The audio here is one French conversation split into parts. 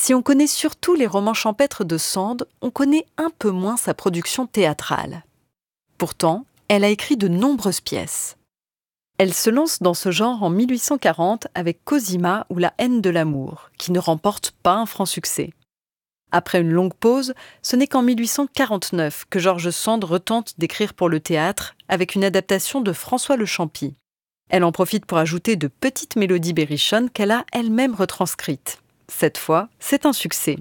Si on connaît surtout les romans champêtres de Sand, on connaît un peu moins sa production théâtrale. Pourtant, elle a écrit de nombreuses pièces. Elle se lance dans ce genre en 1840 avec Cosima ou La haine de l'amour, qui ne remporte pas un franc succès. Après une longue pause, ce n'est qu'en 1849 que George Sand retente d'écrire pour le théâtre avec une adaptation de François Le Champy. Elle en profite pour ajouter de petites mélodies berrichonnes qu'elle a elle-même retranscrites. Cette fois, c'est un succès.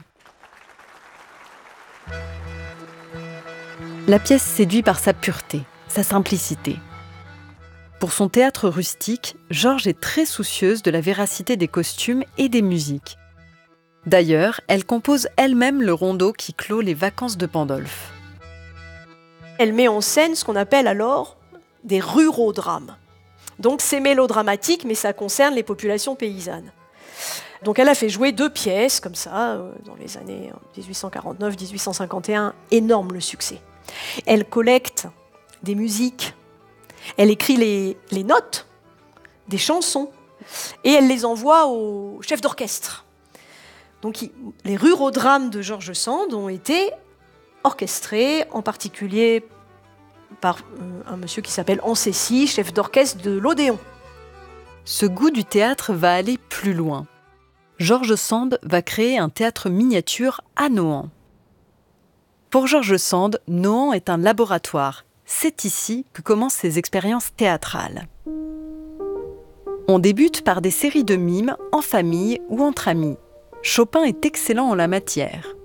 La pièce séduit par sa pureté, sa simplicité. Pour son théâtre rustique, Georges est très soucieuse de la véracité des costumes et des musiques. D'ailleurs, elle compose elle-même le rondeau qui clôt les vacances de Pandolphe. Elle met en scène ce qu'on appelle alors des rurodrames. Donc c'est mélodramatique, mais ça concerne les populations paysannes. Donc elle a fait jouer 2 pièces comme ça, dans les années 1849-1851, énorme le succès. Elle collecte des musiques, elle écrit les notes des chansons et elle les envoie au chef d'orchestre. Donc les rurodrames de George Sand ont été orchestrés, en particulier par un monsieur qui s'appelle Ancessy, chef d'orchestre de l'Odéon. Ce goût du théâtre va aller plus loin. George Sand va créer un théâtre miniature à Nohant. Pour George Sand, Nohant est un laboratoire. C'est ici que commencent ses expériences théâtrales. On débute par des séries de mimes en famille ou entre amis. Chopin est excellent en la matière.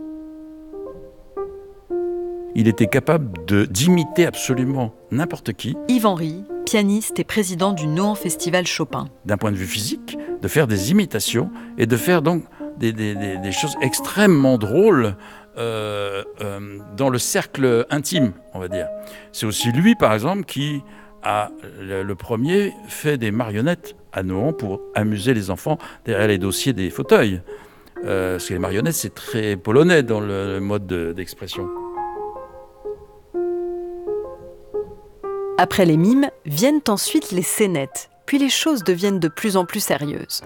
Il était capable d'imiter absolument n'importe qui. Yves Henry, pianiste et président du Nohant Festival Chopin. D'un point de vue physique, de faire des imitations et de faire donc des choses extrêmement drôles dans le cercle intime, on va dire. C'est aussi lui, par exemple, qui a le premier fait des marionnettes à Nohant pour amuser les enfants derrière les dossiers des fauteuils. Parce que les marionnettes, c'est très polonais dans le mode d'expression. Après les mimes, viennent ensuite les scénettes, puis les choses deviennent de plus en plus sérieuses.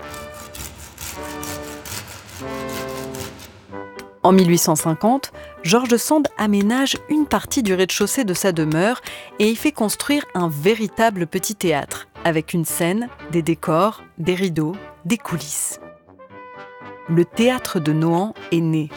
En 1850, George Sand aménage une partie du rez-de-chaussée de sa demeure et y fait construire un véritable petit théâtre, avec une scène, des décors, des rideaux, des coulisses. Le théâtre de Nohant est né.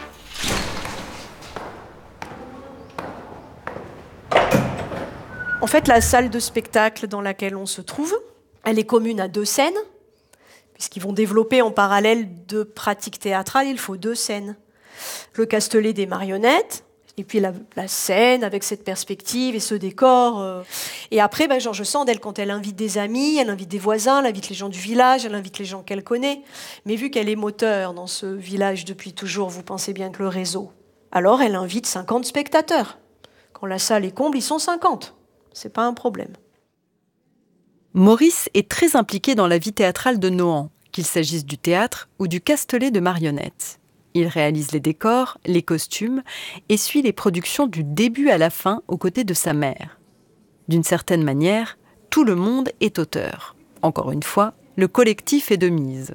En fait, la salle de spectacle dans laquelle on se trouve, elle est commune à 2 scènes, puisqu'ils vont développer en parallèle 2 pratiques théâtrales, il faut 2 scènes. Le castelet des marionnettes, et puis la scène avec cette perspective et ce décor. Et après, George Sand, quand elle invite des amis, elle invite des voisins, elle invite les gens du village, elle invite les gens qu'elle connaît. Mais vu qu'elle est moteur dans ce village depuis toujours, vous pensez bien que le réseau. Alors elle invite 50 spectateurs. Quand la salle est comble, ils sont 50. C'est pas un problème. Maurice est très impliqué dans la vie théâtrale de Nohant, qu'il s'agisse du théâtre ou du castelet de marionnettes. Il réalise les décors, les costumes et suit les productions du début à la fin aux côtés de sa mère. D'une certaine manière, tout le monde est auteur. Encore une fois, le collectif est de mise.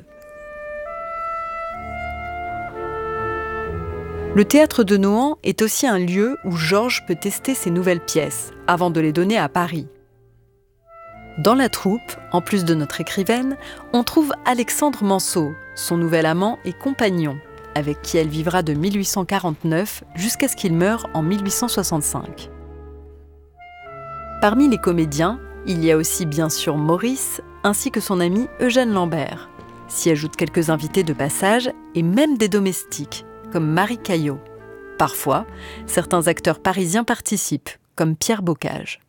Le théâtre de Nohant est aussi un lieu où Georges peut tester ses nouvelles pièces avant de les donner à Paris. Dans la troupe, en plus de notre écrivaine, on trouve Alexandre Manceau, son nouvel amant et compagnon, avec qui elle vivra de 1849 jusqu'à ce qu'il meure en 1865. Parmi les comédiens, il y a aussi bien sûr Maurice, ainsi que son ami Eugène Lambert. S'y ajoutent quelques invités de passage et même des domestiques, comme Marie Caillot. Parfois, certains acteurs parisiens participent, comme Pierre Bocage.